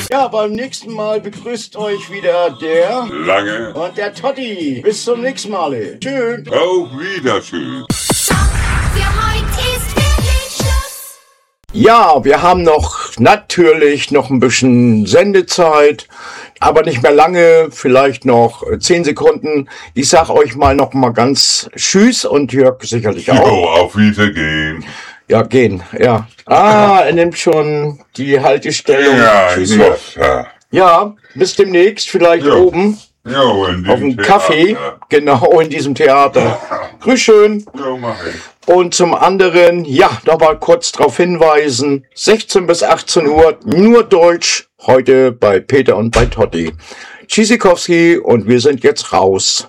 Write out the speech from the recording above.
Ja, beim nächsten Mal begrüßt euch wieder der Lange und der Totti. Bis zum nächsten Mal. Tschüss. auf Wiedersehen. Ja, wir haben natürlich noch ein bisschen Sendezeit, aber nicht mehr lange, vielleicht noch 10 Sekunden. Ich sag euch noch mal ganz Tschüss und Jörg sicherlich auch. Jo, auf Wiedergehen. Ja, gehen, ja. Er nimmt schon die Haltestellung. Ja, Tschüss. ja. Ja, bis demnächst, vielleicht Jo. oben Jo, in auf dem diesem Kaffee. Theater. Genau, in diesem Theater. Grüß schön. Jo, mach ich. Und zum anderen, ja, nochmal kurz darauf hinweisen, 16 bis 18 Uhr, nur Deutsch, heute bei Peter und bei Totti. Tschüssikowski und wir sind jetzt raus.